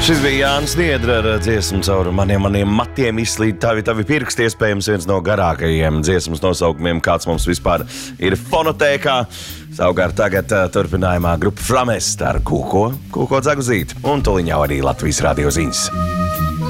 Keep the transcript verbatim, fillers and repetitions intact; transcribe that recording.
Šis bija Jānis Niedra ar dziesmu caur maniem, maniem matiem izslīd tavi, tavi pirksti, iespējams viens no garākajiem dziesmas nosaukumiem, kāds mums vispār ir fonotēkā. Savukārt tagad uh, turpinājumā grupa Flamest ar Kūko, Kūko Dzaguzīt un tuliņ jau arī Latvijas radio ziņas.